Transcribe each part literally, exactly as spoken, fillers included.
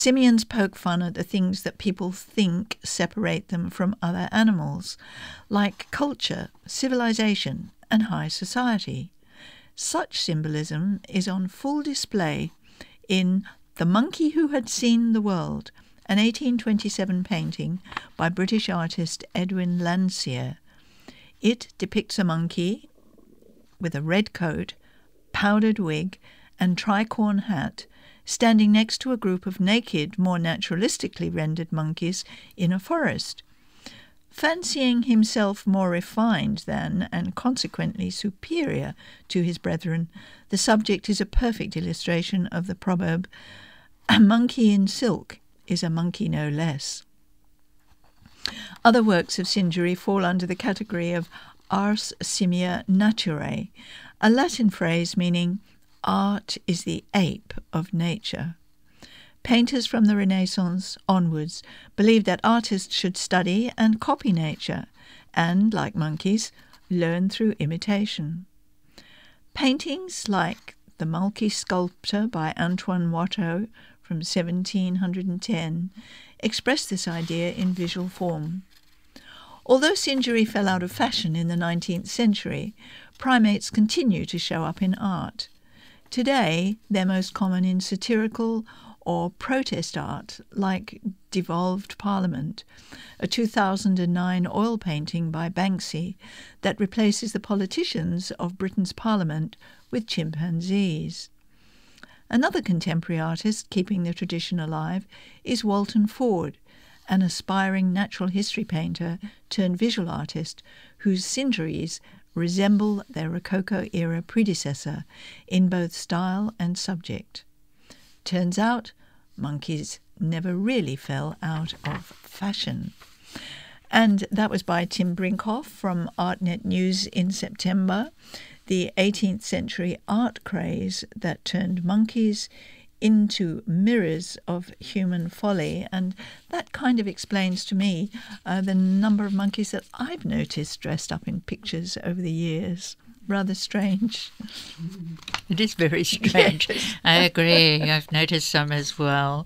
Simians poke fun at the things that people think separate them from other animals, like culture, civilization, and high society. Such symbolism is on full display in The Monkey Who Had Seen the World, an eighteen twenty-seven painting by British artist Edwin Landseer. It depicts a monkey with a red coat, powdered wig, and tricorn hat, standing next to a group of naked, more naturalistically rendered monkeys in a forest. Fancying himself more refined than, and consequently superior to his brethren, the subject is a perfect illustration of the proverb, "A monkey in silk is a monkey no less." Other works of Singery fall under the category of ars simia naturae, a Latin phrase meaning art is the ape of nature. Painters from the Renaissance onwards believed that artists should study and copy nature, and, like monkeys, learn through imitation. Paintings like The Monkey Sculptor by Antoine Watteau from seventeen ten express this idea in visual form. Although Singery fell out of fashion in the nineteenth century, primates continue to show up in art. Today, they're most common in satirical or protest art, like Devolved Parliament, a two thousand nine oil painting by Banksy that replaces the politicians of Britain's Parliament with chimpanzees. Another contemporary artist keeping the tradition alive is Walton Ford, an aspiring natural history painter turned visual artist whose Singeries resemble their Rococo-era predecessor in both style and subject. Turns out, monkeys never really fell out of fashion. And that was by Tim Brinkhoff from ArtNet News in September, the eighteenth century art craze that turned monkeys into mirrors of human folly. And that kind of explains to me uh, the number of monkeys that I've noticed dressed up in pictures over the years. Rather strange. It is very strange. Yes. I agree. I've noticed some as well.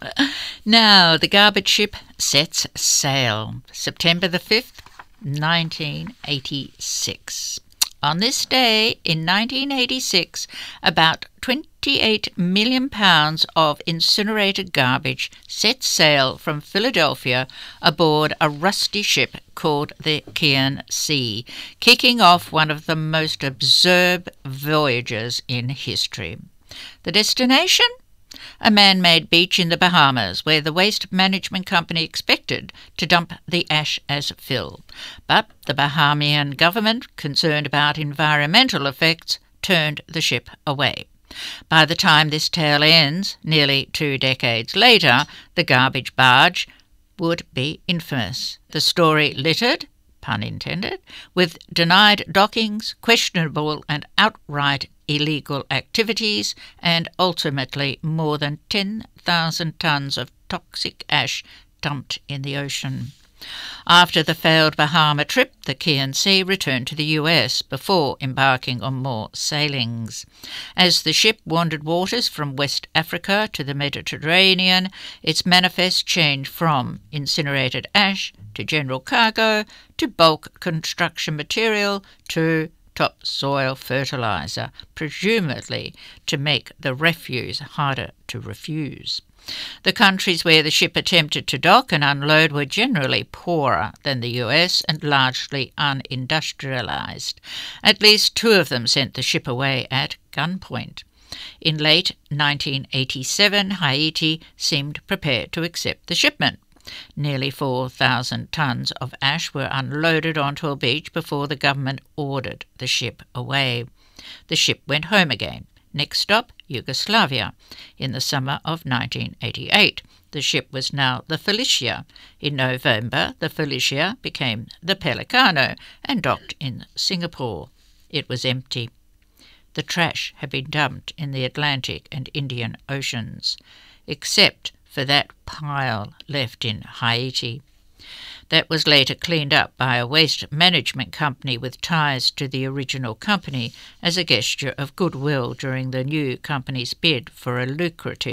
Now, the garbage ship sets sail. September the fifth, nineteen eighty-six. On this day in nineteen eighty-six, about twenty-eight million pounds of incinerated garbage set sail from Philadelphia aboard a rusty ship called the Chian Sea, kicking off one of the most absurd voyages in history. The destination? A man-made beach in the Bahamas, where the Waste Management Company expected to dump the ash as fill. But the Bahamian government, concerned about environmental effects, turned the ship away. By the time this tale ends, nearly two decades later, the garbage barge would be infamous. The story littered, pun intended, with denied dockings, questionable and outright illegal activities, and ultimately more than ten thousand tons of toxic ash dumped in the ocean. After the failed Bahama trip, the Chian Sea returned to the U S before embarking on more sailings. As the ship wandered waters from West Africa to the Mediterranean, its manifest changed from incinerated ash to general cargo to bulk construction material to topsoil fertilizer, presumably to make the refuse harder to refuse. The countries where the ship attempted to dock and unload were generally poorer than the U S and largely unindustrialized. At least two of them sent the ship away at gunpoint. In late nineteen eighty-seven, Haiti seemed prepared to accept the shipment. Nearly four thousand tons of ash were unloaded onto a beach before the government ordered the ship away. The ship went home again. Next stop, Yugoslavia. In the summer of nineteen eighty-eight, the ship was now the Felicia. In November, the Felicia became the Pelicano and docked in Singapore. It was empty. The trash had been dumped in the Atlantic and Indian Oceans, except for that pile left in Haiti. That was later cleaned up by a waste management company with ties to the original company as a gesture of goodwill during the new company's bid for a lucrative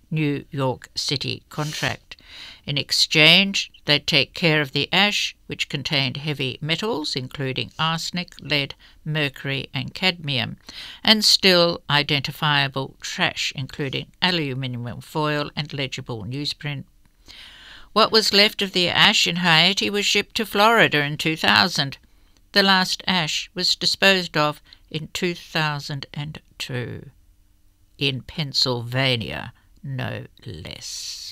New York City contract. In exchange, they'd take care of the ash, which contained heavy metals, including arsenic, lead, mercury and cadmium, and still identifiable trash, including aluminium foil and legible newsprint. What was left of the ash in Haiti was shipped to Florida in two thousand. The last ash was disposed of in two thousand two. In Pennsylvania, no less.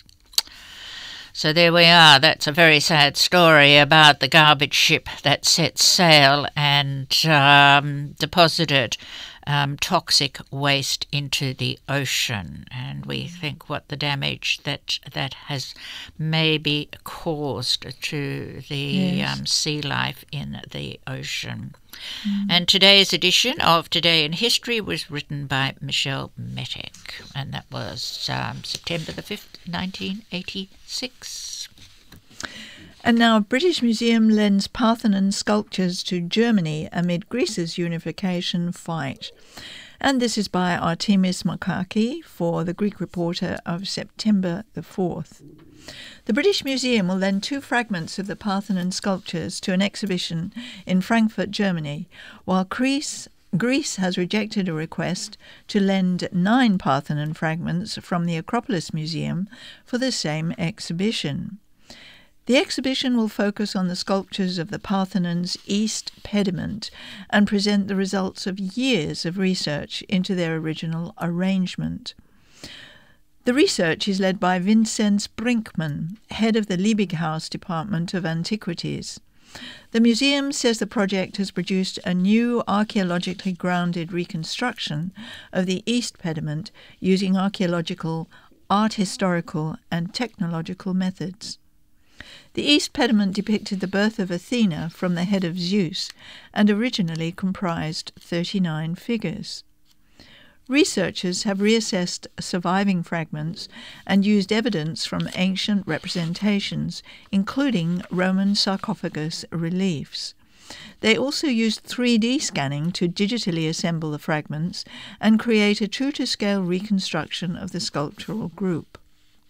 So there we are. That's a very sad story about the garbage ship that set sail and um, deposited um, toxic waste into the ocean. And we think what the damage that that has maybe caused to the Yes. um, sea life in the ocean. Mm. And today's edition of Today in History was written by Michelle Mettek, and that was um, September the fifth, nineteen eighty-six. And now, British Museum lends Parthenon sculptures to Germany amid Greece's unification fight. And this is by Artemis Markaki for the Greek Reporter of September the fourth. The British Museum will lend two fragments of the Parthenon sculptures to an exhibition in Frankfurt, Germany, while Greece, Greece has rejected a request to lend nine Parthenon fragments from the Acropolis Museum for the same exhibition. The exhibition will focus on the sculptures of the Parthenon's east pediment and present the results of years of research into their original arrangement. The research is led by Vinzenz Brinkmann, head of the Liebighaus Department of Antiquities. The museum says the project has produced a new archaeologically grounded reconstruction of the east pediment using archaeological, art historical and technological methods. The east pediment depicted the birth of Athena from the head of Zeus and originally comprised thirty-nine figures. Researchers have reassessed surviving fragments and used evidence from ancient representations, including Roman sarcophagus reliefs. They also used three D scanning to digitally assemble the fragments and create a true-to-scale reconstruction of the sculptural group.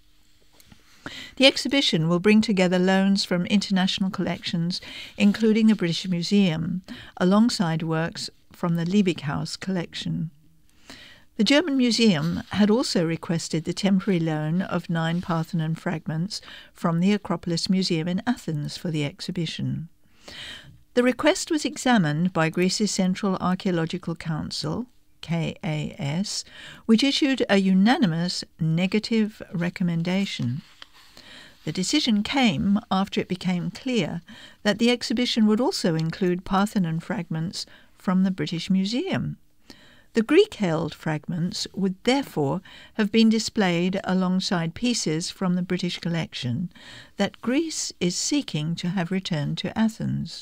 The exhibition will bring together loans from international collections, including the British Museum, alongside works from the Liebighaus collection. The German Museum had also requested the temporary loan of nine Parthenon fragments from the Acropolis Museum in Athens for the exhibition. The request was examined by Greece's Central Archaeological Council, K A S, which issued a unanimous negative recommendation. The decision came after it became clear that the exhibition would also include Parthenon fragments from the British Museum. The Greek-held fragments would therefore have been displayed alongside pieces from the British collection that Greece is seeking to have returned to Athens.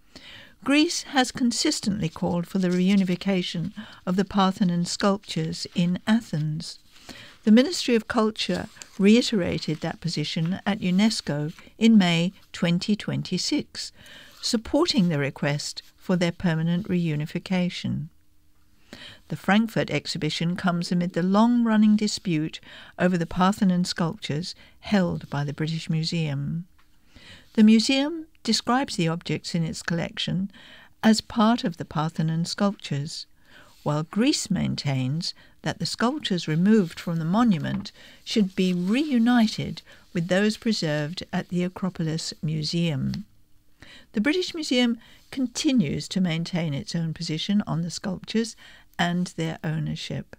Greece has consistently called for the reunification of the Parthenon sculptures in Athens. The Ministry of Culture reiterated that position at UNESCO in May twenty twenty-six, supporting the request for their permanent reunification. The Frankfurt exhibition comes amid the long-running dispute over the Parthenon sculptures held by the British Museum. The museum describes the objects in its collection as part of the Parthenon sculptures, while Greece maintains that the sculptures removed from the monument should be reunited with those preserved at the Acropolis Museum. The British Museum continues to maintain its own position on the sculptures and their ownership.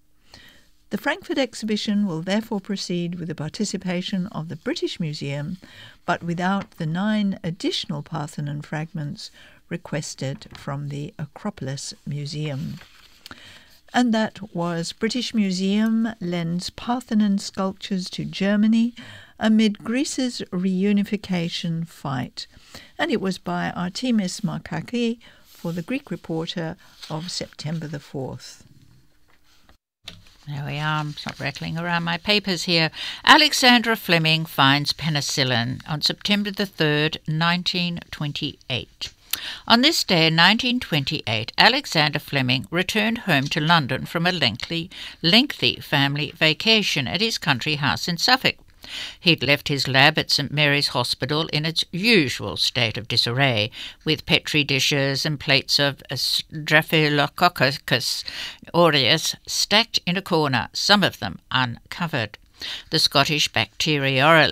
The Frankfurt exhibition will therefore proceed with the participation of the British Museum, but without the nine additional Parthenon fragments requested from the Acropolis Museum. And that was British Museum lends Parthenon sculptures to Germany amid Greece's reunification fight. And it was by Artemis Markaki for the Greek Reporter of September the fourth. There we are. I'm not rattling around my papers here. Alexandra Fleming finds penicillin on September the third, nineteen twenty-eight. On this day in nineteen twenty-eight, Alexander Fleming returned home to London from a lengthy, lengthy family vacation at his country house in Suffolk. He'd left his lab at St Mary's Hospital in its usual state of disarray, with petri dishes and plates of Staphylococcus aureus stacked in a corner, some of them uncovered. The Scottish bacteriologist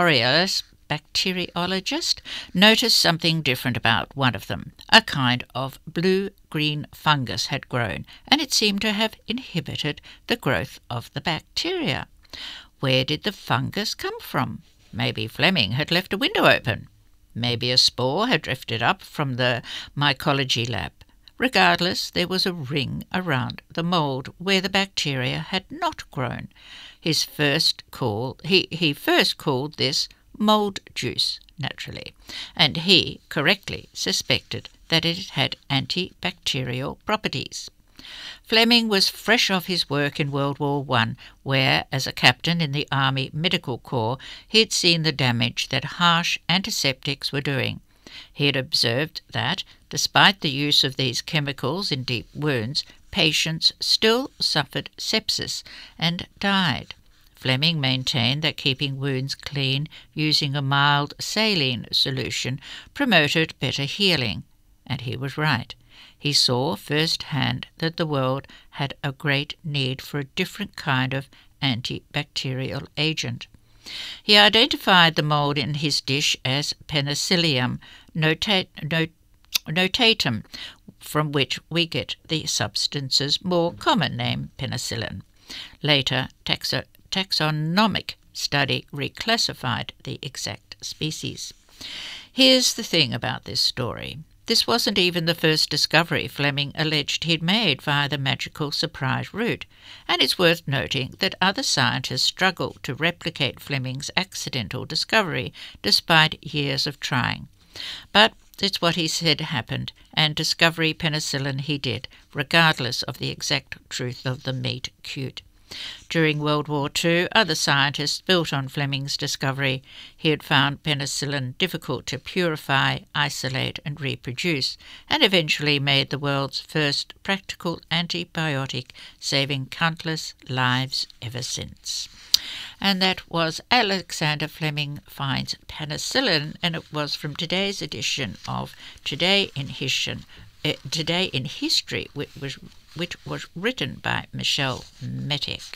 bacteriologist noticed something different about one of them. A kind of blue-green fungus had grown, and it seemed to have inhibited the growth of the bacteria. Where did the fungus come from? Maybe Fleming had left a window open. Maybe a spore had drifted up from the mycology lab. Regardless, there was a ring around the mould where the bacteria had not grown. His first call, he, he first called this mould juice, naturally, and he correctly suspected that it had antibacterial properties. Fleming was fresh off his work in World War One, where, as a captain in the Army Medical Corps, he had seen the damage that harsh antiseptics were doing. He had observed that, despite the use of these chemicals in deep wounds, patients still suffered sepsis and died. Fleming maintained that keeping wounds clean using a mild saline solution promoted better healing, and he was right. He saw firsthand that the world had a great need for a different kind of antibacterial agent. He identified the mould in his dish as Penicillium nota- not- notatum, from which we get the substance's more common name, penicillin. Later, taxo- taxonomic study reclassified the exact species. Here's the thing about this story. This wasn't even the first discovery Fleming alleged he'd made via the magical surprise route, and it's worth noting that other scientists struggled to replicate Fleming's accidental discovery despite years of trying. But it's what he said happened, and discovery penicillin he did, regardless of the exact truth of the meat cute. During World War Two, other scientists built on Fleming's discovery. He had found penicillin difficult to purify, isolate and reproduce, and eventually made the world's first practical antibiotic, saving countless lives ever since. And that was Alexander Fleming Finds Penicillin, and it was from today's edition of Today in History, uh, Today in History, which was which was written by Michelle Metek.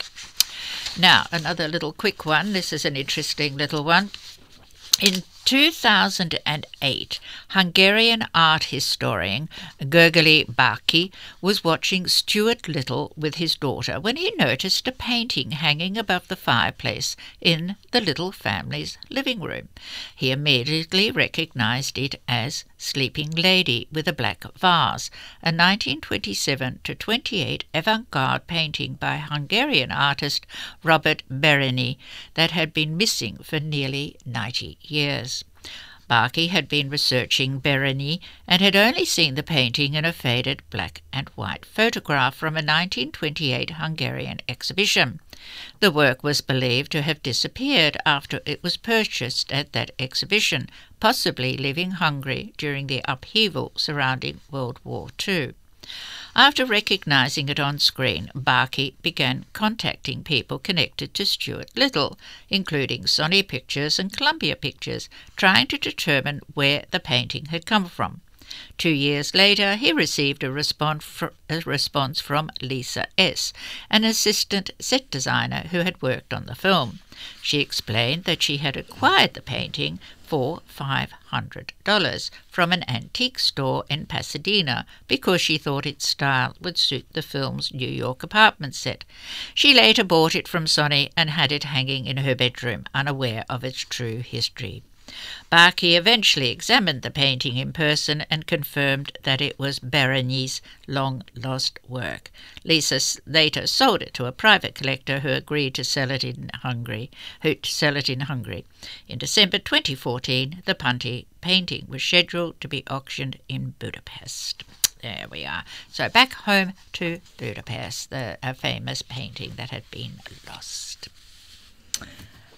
Now, another little quick one. This is an interesting little one. In two thousand eight, Hungarian art historian Gergely Baki was watching Stuart Little with his daughter when he noticed a painting hanging above the fireplace in the Little family's living room. He immediately recognized it as Sleeping Lady with a Black Vase, a nineteen twenty-seven to twenty-eight avant-garde painting by Hungarian artist Robert Berényi that had been missing for nearly ninety years. Baki had been researching Berényi and had only seen the painting in a faded black and white photograph from a nineteen twenty-eight Hungarian exhibition. The work was believed to have disappeared after it was purchased at that exhibition, possibly leaving Hungary during the upheaval surrounding World War Two. After recognizing it on screen, Baki began contacting people connected to Stuart Little, including Sony Pictures and Columbia Pictures, trying to determine where the painting had come from. Two years later, he received a, respond fr- a response from Lisa S., an assistant set designer who had worked on the film. She explained that she had acquired the painting for five hundred dollars from an antique store in Pasadena because she thought its style would suit the film's New York apartment set. She later bought it from Sony and had it hanging in her bedroom, unaware of its true history. Baki eventually examined the painting in person and confirmed that it was Berényi's long-lost work. Lisa later sold it to a private collector who agreed to sell it in Hungary. Who to sell it in Hungary. In December twenty fourteen, the Punti painting was scheduled to be auctioned in Budapest. There we are. So back home to Budapest, the a famous painting that had been lost.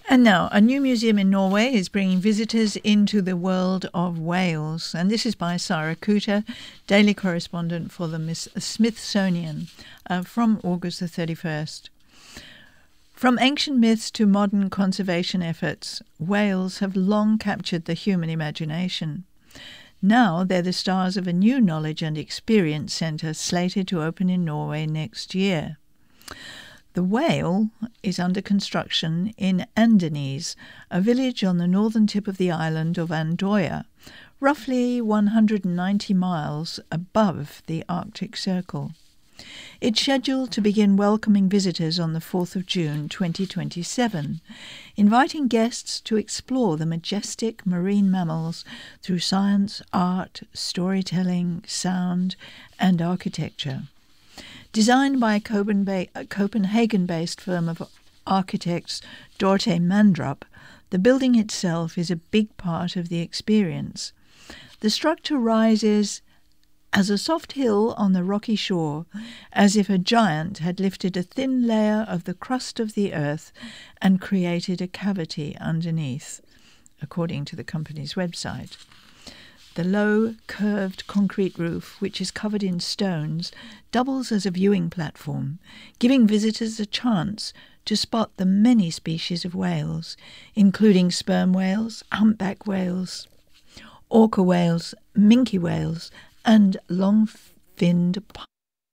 And now, a new museum in Norway is bringing visitors into the world of whales. And this is by Sarah Kuter, daily correspondent for the Smithsonian, uh, from August the thirty-first. From ancient myths to modern conservation efforts, whales have long captured the human imagination. Now they're the stars of a new knowledge and experience centre slated to open in Norway next year. The whale is under construction in Andenes, a village on the northern tip of the island of Andøya, roughly one hundred ninety miles above the Arctic Circle. It's scheduled to begin welcoming visitors on the fourth of June twenty twenty-seven, inviting guests to explore the majestic marine mammals through science, art, storytelling, sound, and architecture. Designed by a Copenhagen-based firm of architects Dorte Mandrup, the building itself is a big part of the experience. The structure rises as a soft hill on the rocky shore, as if a giant had lifted a thin layer of the crust of the earth and created a cavity underneath, according to the company's website. The low, curved concrete roof, which is covered in stones, doubles as a viewing platform, giving visitors a chance to spot the many species of whales, including sperm whales, humpback whales, orca whales, minke whales, and long-finned pike.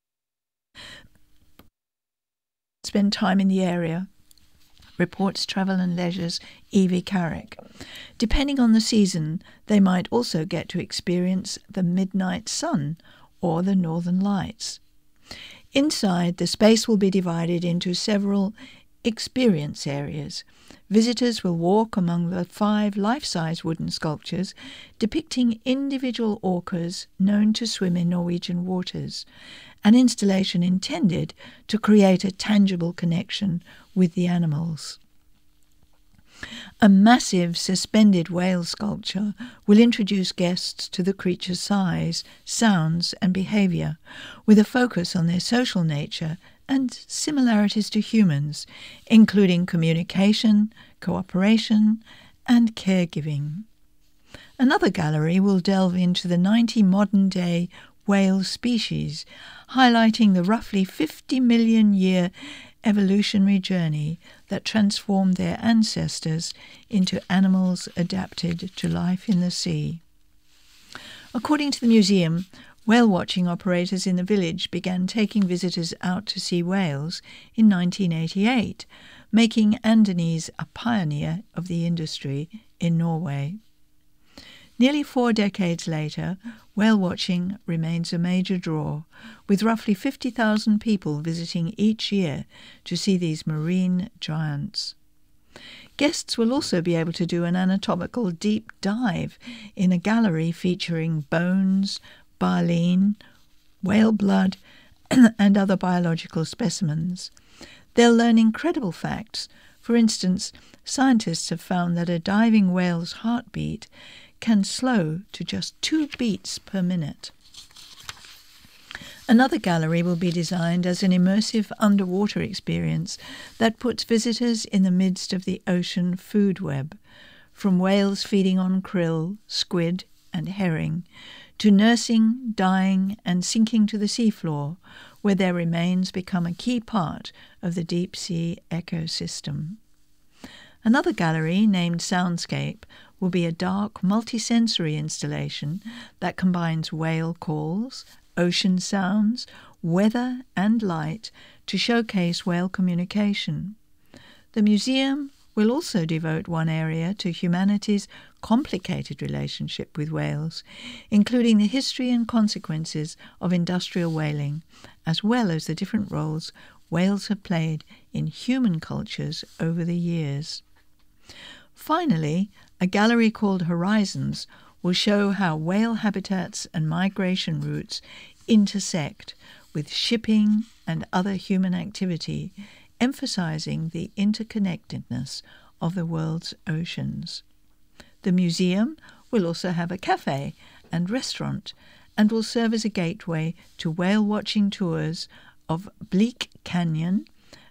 Spend time in the area, reports Travel and Leisure's Evie Carrick. Depending on the season, they might also get to experience the midnight sun or the northern lights. Inside, the space will be divided into several experience areas. Visitors will walk among the five life-size wooden sculptures depicting individual orcas known to swim in Norwegian waters, an installation intended to create a tangible connection with the animals. A massive suspended whale sculpture will introduce guests to the creature's size, sounds, and behaviour, with a focus on their social nature and similarities to humans, including communication, cooperation, and caregiving. Another gallery will delve into the ninety modern-day whale species, highlighting the roughly fifty million year evolutionary journey that transformed their ancestors into animals adapted to life in the sea. According to the museum, whale-watching operators in the village began taking visitors out to see whales in nineteen eighty-eight, making Andenes a pioneer of the industry in Norway. Nearly four decades later, whale-watching remains a major draw, with roughly fifty thousand people visiting each year to see these marine giants. Guests will also be able to do an anatomical deep dive in a gallery featuring bones, baleen, whale blood, and other biological specimens. They'll learn incredible facts. For instance, scientists have found that a diving whale's heartbeat can slow to just two beats per minute. Another gallery will be designed as an immersive underwater experience that puts visitors in the midst of the ocean food web, from whales feeding on krill, squid, and herring, to nursing, dying, and sinking to the seafloor, where their remains become a key part of the deep-sea ecosystem. Another gallery, named Soundscape, will be a dark, multisensory installation that combines whale calls, ocean sounds, weather, and light to showcase whale communication. The museum will also devote one area to humanity's complicated relationship with whales, including the history and consequences of industrial whaling, as well as the different roles whales have played in human cultures over the years. Finally, a gallery called Horizons will show how whale habitats and migration routes intersect with shipping and other human activity, emphasizing the interconnectedness of the world's oceans. The museum will also have a cafe and restaurant and will serve as a gateway to whale-watching tours of Bleak Canyon,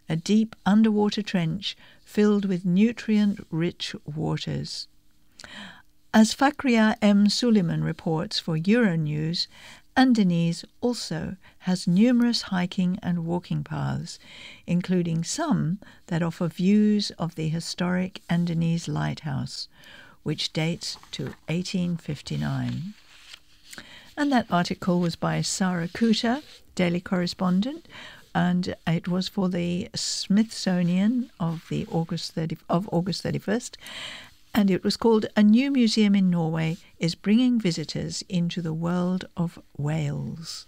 a deep underwater trench filled with nutrient-rich waters. As Fakria M. Suleiman reports for Euronews, Andenes also has numerous hiking and walking paths, including some that offer views of the historic Andenes Lighthouse, which dates to eighteen fifty-nine. And that article was by Sarah Cooter, Daily Correspondent, and it was for the Smithsonian of the August thirtieth of August thirty-first, and it was called "A New Museum in Norway is Bringing Visitors into the World of Whales."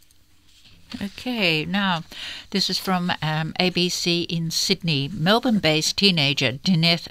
Okay, now this is from um, A B C in Sydney. Melbourne-based teenager Dineth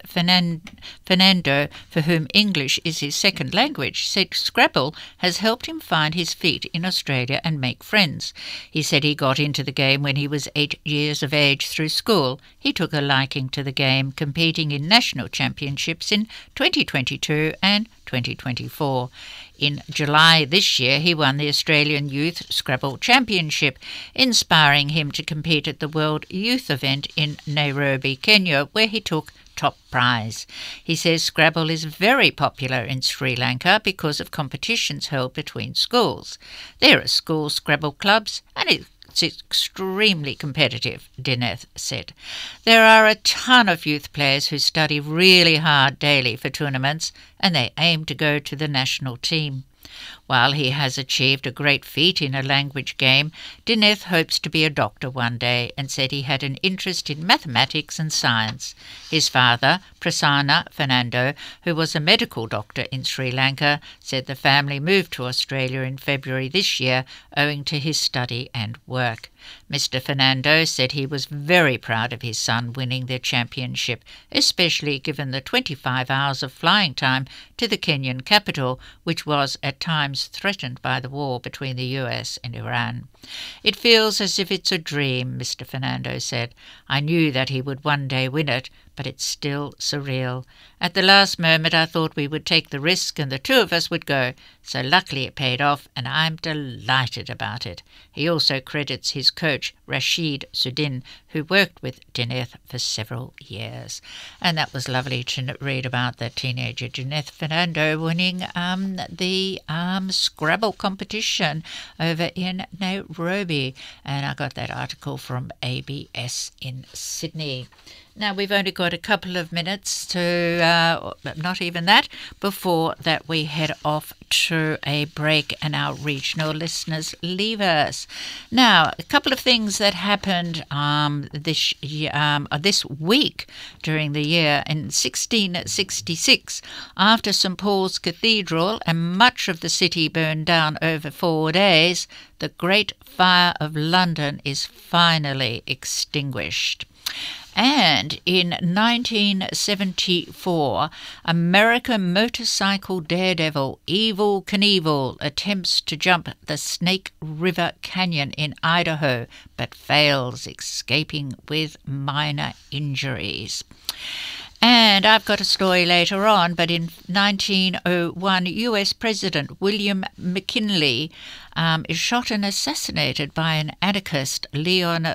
Fernando, for whom English is his second language, said Scrabble has helped him find his feet in Australia and make friends. He said he got into the game when he was eight years of age through school. He took a liking to the game, competing in national championships in twenty twenty-two and twenty twenty-four. In July this year, he won the Australian Youth Scrabble Championship, inspiring him to compete at the World Youth event in Nairobi, Kenya, where he took top prize. He says Scrabble is very popular in Sri Lanka because of competitions held between schools. There are school Scrabble clubs, and it It's extremely competitive, Dineth said. There are a ton of youth players who study really hard daily for tournaments, and they aim to go to the national team. While he has achieved a great feat in a language game, Dineth hopes to be a doctor one day and said he had an interest in mathematics and science. His father, Prasanna Fernando, who was a medical doctor in Sri Lanka, said the family moved to Australia in February this year owing to his study and work. Mister Fernando said he was very proud of his son winning the championship, especially given the twenty-five hours of flying time to the Kenyan capital, which was at times threatened by the war between the U S and Iran. "It feels as if it's a dream," Mister Fernando said. "I knew that he would one day win it, but it's still surreal. At the last moment I thought we would take the risk and the two of us would go, so luckily it paid off and I'm delighted about it." He also credits his coach Rashid Sudin, who worked with Dineth for several years. And that was lovely to read about the teenager Dineth Fernando winning um, the um, Scrabble competition over in Nairobi. And I got that article from A B S in Sydney. Now, we've only got a couple of minutes to, uh, not even that, before that we head off to a break and our regional listeners leave us. Now, a couple of things that happened um, this year, um, this week during the year. In sixteen sixty-six, after Saint Paul's Cathedral and much of the city burned down over four days, the Great Fire of London is finally extinguished. And in nineteen seventy-four, American motorcycle daredevil Evel Knievel attempts to jump the Snake River Canyon in Idaho, but fails, escaping with minor injuries. And I've got a story later on, but in nineteen oh one, U S President William McKinley um, is shot and assassinated by an anarchist, Leon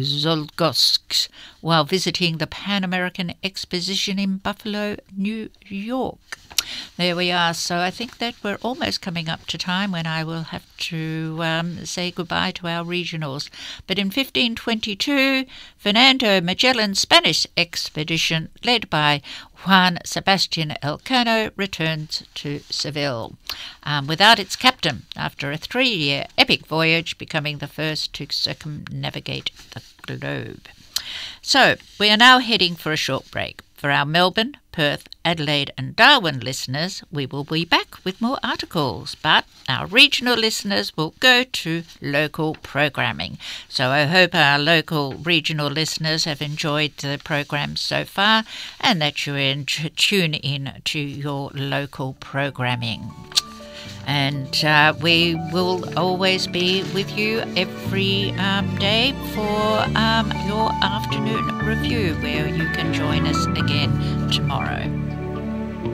Zolgosk, while visiting the Pan American Exposition in Buffalo, New York. There we are. So I think that we're almost coming up to time when I will have to um, say goodbye to our regionals. But in fifteen twenty-two, Fernando Magellan's Spanish expedition, led by Juan Sebastian Elcano, returned to Seville um, without its captain after a three-year epic voyage, becoming the first to circumnavigate the globe. So we are now heading for a short break. For our Melbourne, Perth, Adelaide and Darwin listeners, we will be back with more articles, but our regional listeners will go to local programming. So I hope our local regional listeners have enjoyed the program so far and that you in- tune in to your local programming. And uh, we will always be with you every um, day for um, your afternoon review, where you can join us again tomorrow.